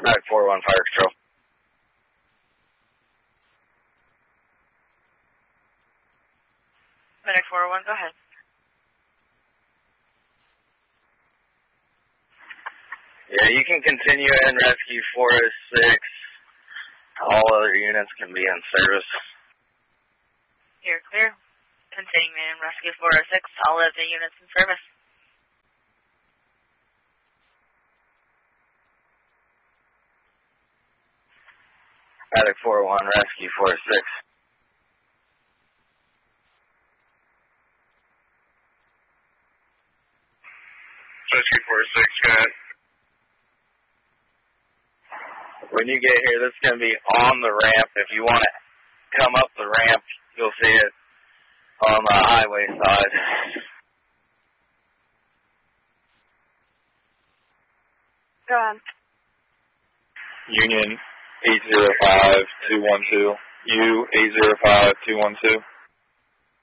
Medic 401 Fire Control. Medic 401, go ahead. Yeah, you can continue in rescue 406. All other units can be in service. You're clear. Continuing in rescue 406. All other units in service. Medic 401, rescue 406. Rescue 406, go ahead. When you get here, this is going to be on the ramp. If you want to come up the ramp, you'll see it on the highway side. Go on. Union 805-212. U 805-212.